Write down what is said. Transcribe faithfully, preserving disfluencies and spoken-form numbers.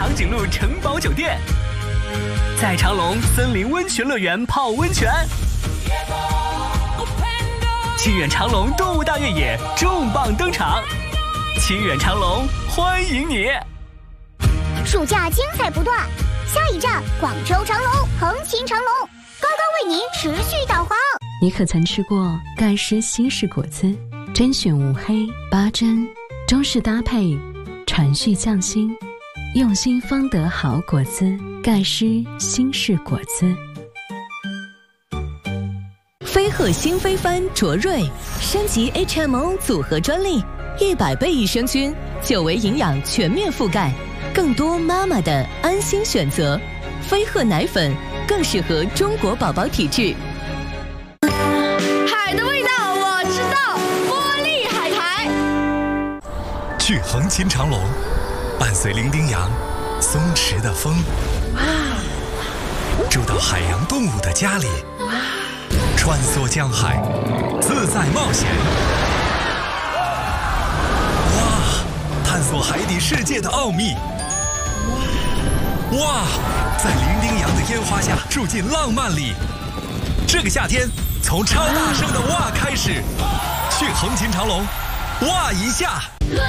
长颈鹿城堡酒店，在长隆森林温泉乐园泡温泉。清远长隆动物大越野重磅登场，清远长隆欢迎你！ 暑假精彩不断，下一站广州长隆，横琴长隆，高高为您持续导航。 你可曾吃过盖诗西式果子？甄选无黑八珍，中式搭配，传续匠心，用心方得好果子。盖诗新式果子。 飞鹤新飞帆卓瑞升级 H M O 组合专利，一百倍益生菌，久违营养全面覆盖，更多妈妈的安心选择。飞鹤奶粉更适合中国宝宝体质。 海的味道我知道，茉莉海苔。 去横琴长隆，伴随伶仃洋松弛的风，住到海洋动物的家里，穿梭江海，自在冒险。哇！探索海底世界的奥秘。哇！在伶仃洋的烟花下住进浪漫里。这个夏天，从超大声的哇开始，去横琴长隆，哇一下！ 轮